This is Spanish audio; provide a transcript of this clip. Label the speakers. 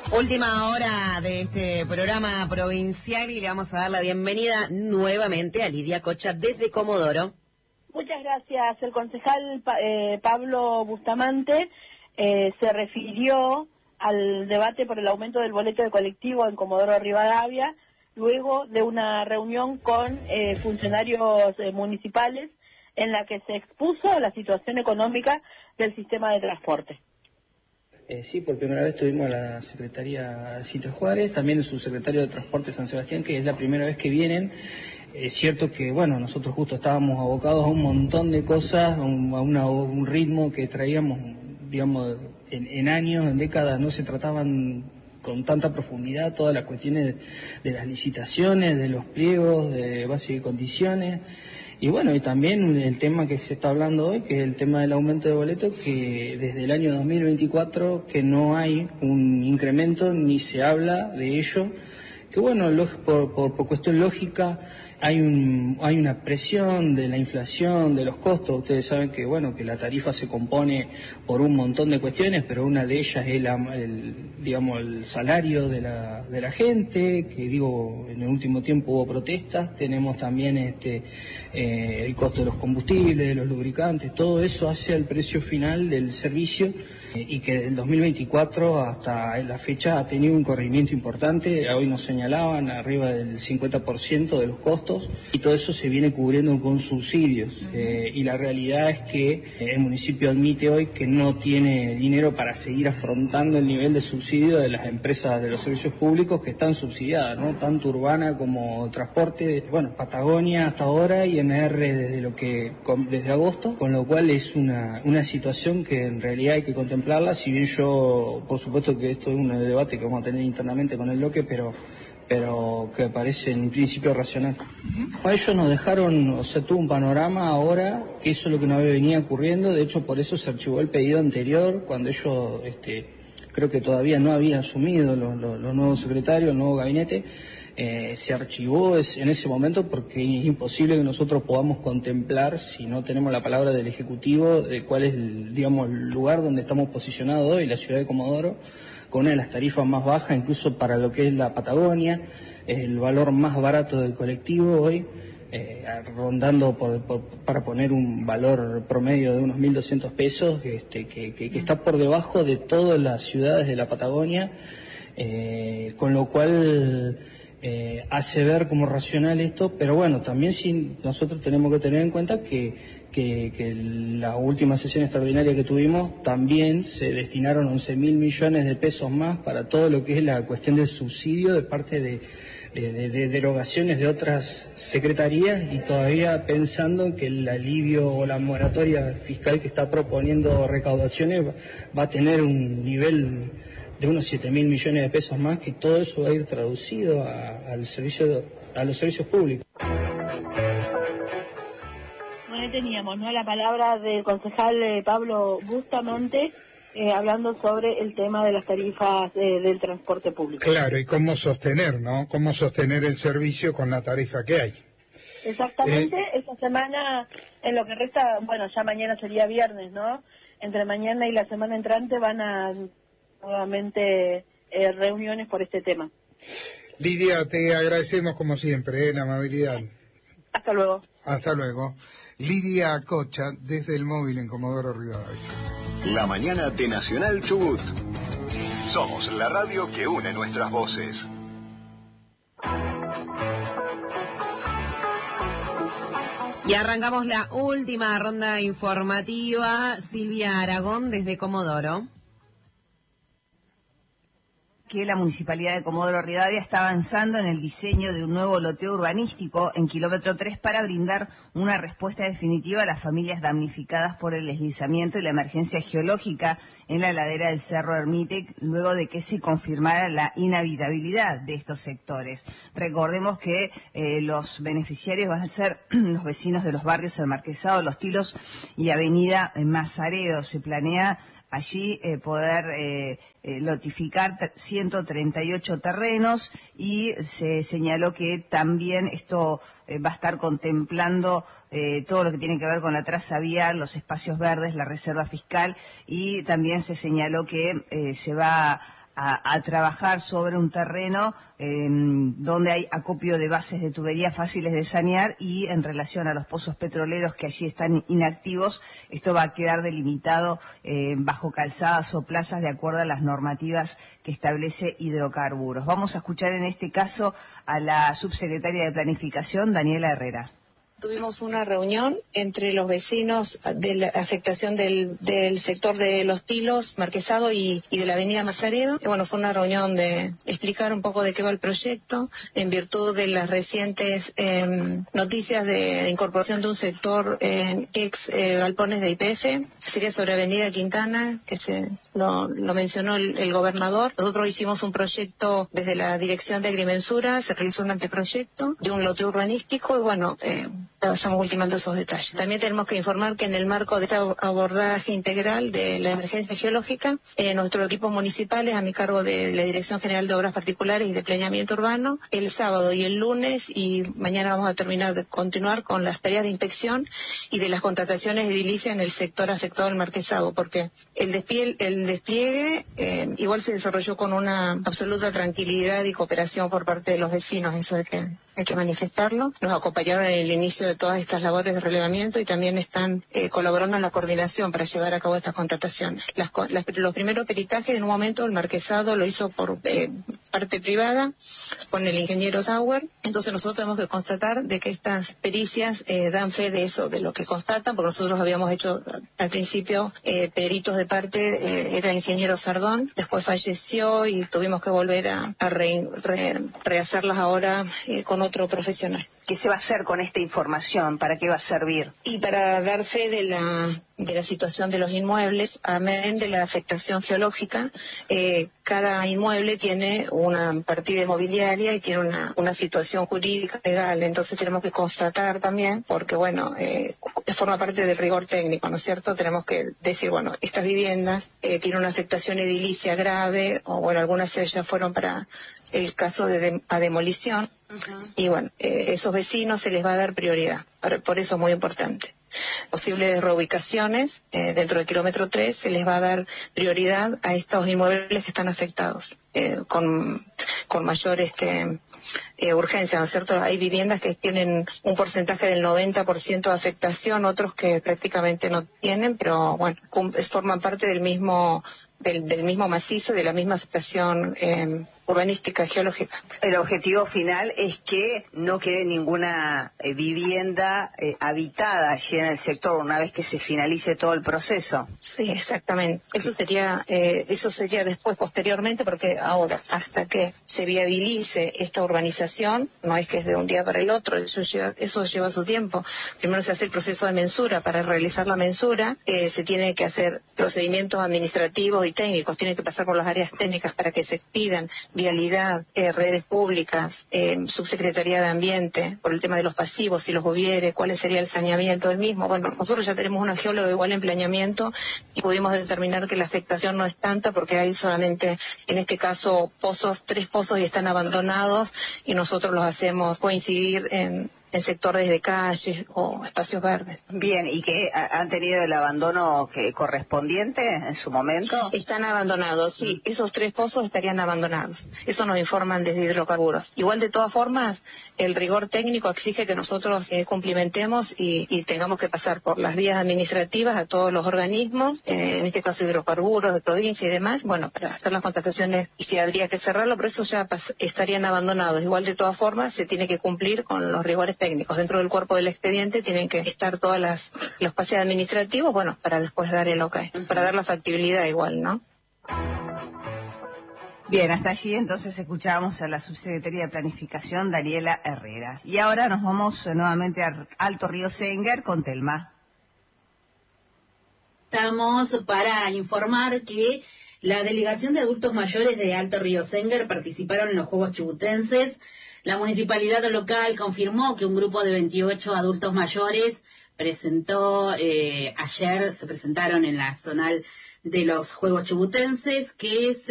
Speaker 1: Última hora de este programa provincial y le vamos a dar la bienvenida nuevamente a Lidia Cocha desde Comodoro.
Speaker 2: Muchas gracias. El concejal Pablo Bustamante se refirió al debate por el aumento del boleto de colectivo en Comodoro Rivadavia, luego de una reunión con funcionarios municipales en la que se expuso la situación económica del sistema de transporte.
Speaker 3: Sí, por primera vez tuvimos a la secretaria Cita Juárez, también el subsecretario de Transporte San Sebastián, que es la primera vez que vienen. Es cierto que, bueno, nosotros justo estábamos abocados a un montón de cosas, a un ritmo que traíamos, digamos, en años, en décadas, no se trataban con tanta profundidad todas las cuestiones de las licitaciones, de los pliegos, de base y condiciones. Y bueno, y también el tema que se está hablando hoy, que es el tema del aumento de boletos, que desde el año 2024 que no hay un incremento ni se habla de ello, que bueno, por cuestión lógica hay una presión de la inflación, de los costos. Ustedes saben que bueno, que la tarifa se compone por un montón de cuestiones, pero una de ellas es el salario de la gente, que digo, en el último tiempo hubo protestas. Tenemos también el costo de los combustibles, de los lubricantes, todo eso hace al precio final del servicio, y que desde el 2024 hasta la fecha ha tenido un corrimiento importante. Hoy nos señalaban arriba del 50% de los costos, y todo eso se viene cubriendo con subsidios. Y la realidad es que el municipio admite hoy que no tiene dinero para seguir afrontando el nivel de subsidio de las empresas de los servicios públicos que están subsidiadas, ¿no? Tanto Urbana como Transporte, bueno, Patagonia hasta ahora y MR desde agosto, con lo cual es una situación que en realidad hay que contemplarla. Si bien yo, por supuesto que esto es un debate que vamos a tener internamente con el bloque, pero que parece en principio racional. A ellos nos dejaron, o sea, tuvo un panorama ahora, que eso es lo que no venía ocurriendo. De hecho, por eso se archivó el pedido anterior, cuando ellos, creo que todavía no habían asumido los nuevos secretarios, el nuevo gabinete. Se archivó en ese momento porque es imposible que nosotros podamos contemplar, si no tenemos la palabra del Ejecutivo, de cuál es el lugar donde estamos posicionados hoy, la ciudad de Comodoro, con una de las tarifas más bajas, incluso para lo que es la Patagonia, el valor más barato del colectivo hoy, rondando para poner un valor promedio de unos 1.200 pesos, que está por debajo de todas las ciudades de la Patagonia, con lo cual hace ver como racional esto. Pero bueno, también nosotros tenemos que tener en cuenta que la última sesión extraordinaria que tuvimos también se destinaron 11.000 millones de pesos más para todo lo que es la cuestión del subsidio de parte de derogaciones de otras secretarías, y todavía pensando en que el alivio o la moratoria fiscal que está proponiendo recaudaciones va a tener un nivel de unos 7.000 millones de pesos más, que todo eso va a ir traducido a los servicios públicos.
Speaker 2: Bueno, ahí teníamos, ¿no?, la palabra del concejal Pablo Bustamante hablando sobre el tema de las tarifas del transporte público.
Speaker 4: Claro, y cómo sostener, ¿no? Cómo sostener el servicio con la tarifa que hay.
Speaker 2: Exactamente, esta semana, en lo que resta, bueno, ya mañana sería viernes, ¿no? Entre mañana y la semana entrante van a nuevamente reuniones por este tema.
Speaker 4: Lidia, te agradecemos como siempre, la amabilidad.
Speaker 2: Hasta luego.
Speaker 4: Hasta luego. Lidia Cocha, desde el móvil en Comodoro Rivadavia.
Speaker 5: La mañana de Nacional Chubut. Somos la radio que une nuestras voces.
Speaker 1: Y arrancamos la última ronda informativa. Silvia Aragón desde Comodoro.
Speaker 6: Que la Municipalidad de Comodoro Rivadavia está avanzando en el diseño de un nuevo loteo urbanístico en kilómetro 3 para brindar una respuesta definitiva a las familias damnificadas por el deslizamiento y la emergencia geológica en la ladera del Cerro Ermítec, luego de que se confirmara la inhabitabilidad de estos sectores. Recordemos que los beneficiarios van a ser los vecinos de los barrios El Marquesado, Los Tilos y Avenida Mazaredo. Se planea allí poder lotificar 138 terrenos, y se señaló que también esto va a estar contemplando todo lo que tiene que ver con la traza vial, los espacios verdes, la reserva fiscal, y también se señaló que se va a trabajar sobre un terreno donde hay acopio de bases de tubería fáciles de sanear, y en relación a los pozos petroleros que allí están inactivos, esto va a quedar delimitado bajo calzadas o plazas de acuerdo a las normativas que establece Hidrocarburos. Vamos a escuchar en este caso a la subsecretaria de Planificación, Daniela Herrera.
Speaker 7: Tuvimos una reunión entre los vecinos de la afectación del sector de Los Tilos, Marquesado y de la avenida Mazaredo. Y bueno, fue una reunión de explicar un poco de qué va el proyecto, en virtud de las recientes noticias de incorporación de un sector ex galpones de YPF. Sería sobre avenida Quintana, que lo mencionó el gobernador. Nosotros hicimos un proyecto desde la Dirección de Agrimensura, se realizó un anteproyecto de un lote urbanístico y bueno, estamos ultimando esos detalles. También tenemos que informar que en el marco de este abordaje integral de la emergencia geológica, nuestros equipos municipales, a mi cargo de la Dirección General de Obras Particulares y de Planeamiento Urbano, el sábado y el lunes y mañana vamos a continuar con las tareas de inspección y de las contrataciones de edilicia en el sector afectado del Marquesado, porque el despliegue igual se desarrolló con una absoluta tranquilidad y cooperación por parte de los vecinos, eso hay que manifestarlo. Nos acompañaron en el inicio de todas estas labores de relevamiento y también están colaborando en la coordinación para llevar a cabo estas contrataciones. Los primeros peritajes, en un momento el Marquesado lo hizo por parte privada con el ingeniero Sauer, entonces nosotros tenemos que constatar de que estas pericias dan fe de eso, de lo que constatan, porque nosotros habíamos hecho al principio peritos de parte, era el ingeniero Sardón, después falleció y tuvimos que volver a rehacerlas ahora con otro profesional.
Speaker 6: ¿Qué se va a hacer con esta información? ¿Para qué va a servir?
Speaker 7: Y para dar fe de la situación de los inmuebles, amén de la afectación geológica, cada inmueble tiene una partida inmobiliaria y tiene una situación jurídica legal, entonces tenemos que constatar también, porque bueno, forma parte del rigor técnico, ¿no es cierto? Tenemos que decir, bueno, estas viviendas tienen una afectación edilicia grave, o bueno, algunas ya fueron para el caso de demolición, y bueno, esos vecinos se les va a dar prioridad, por eso es muy importante. Posibles reubicaciones dentro del kilómetro 3 se les va a dar prioridad a estos inmuebles que están afectados con mayor urgencia, ¿no es cierto? Hay viviendas que tienen un porcentaje del 90% de afectación, otros que prácticamente no tienen, pero bueno, forman parte del mismo macizo, de la misma afectación urbanística, geológica.
Speaker 6: El objetivo final es que no quede ninguna vivienda habitada allí en el sector una vez que se finalice todo el proceso.
Speaker 7: Sí, exactamente. Eso sería después, posteriormente, porque ahora, hasta que se viabilice esta urbanización, no es que es de un día para el otro, eso lleva su tiempo. Primero se hace el proceso de mensura. Para realizar la mensura se tiene que hacer procedimientos administrativos y técnicos, tiene que pasar por las áreas técnicas para que se expidan vialidad, redes públicas, subsecretaría de Ambiente, por el tema de los pasivos, si los hubiere, cuál sería el saneamiento del mismo. Bueno, nosotros ya tenemos una geóloga igual en planeamiento y pudimos determinar que la afectación no es tanta porque hay solamente, en este caso, 3 pozos y están abandonados y nosotros los hacemos coincidir en sectores de calles o espacios verdes.
Speaker 6: Bien, ¿y que han tenido el abandono correspondiente en su momento?
Speaker 7: Están abandonados, sí. Esos 3 pozos estarían abandonados. Eso nos informan desde Hidrocarburos. Igual, de todas formas, el rigor técnico exige que nosotros cumplimentemos y tengamos que pasar por las vías administrativas a todos los organismos, en este caso Hidrocarburos, de provincia y demás, bueno, para hacer las contrataciones, y si habría que cerrarlo, pero eso ya estarían abandonados. Igual, de todas formas, se tiene que cumplir con los rigores técnicos. Dentro del cuerpo del expediente tienen que estar todos los pases administrativos, bueno, para después dar el ok, para dar la factibilidad igual, ¿no?
Speaker 6: Bien, hasta allí entonces escuchábamos a la subsecretaria de Planificación, Daniela Herrera. Y ahora nos vamos nuevamente a Alto Río Senguer con Telma.
Speaker 8: Estamos para informar que la delegación de adultos mayores de Alto Río Senguer participaron en los Juegos Chubutenses. La municipalidad local confirmó que un grupo de 28 adultos mayores ayer se presentaron en la zonal de los Juegos Chubutenses, que